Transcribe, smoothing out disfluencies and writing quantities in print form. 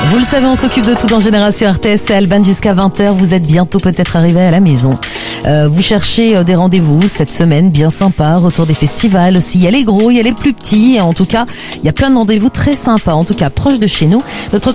Vous le savez, on s'occupe de tout dans Génération RTS. C'est Alban jusqu'à 20h. Vous êtes bientôt peut-être arrivé à la maison. Vous cherchez des rendez-vous cette semaine bien sympa, retour des festivals aussi. Il y a les gros, il y a les plus petits. Et en tout cas, il y a plein de rendez-vous très sympas. En tout cas, proches de chez nous. Notre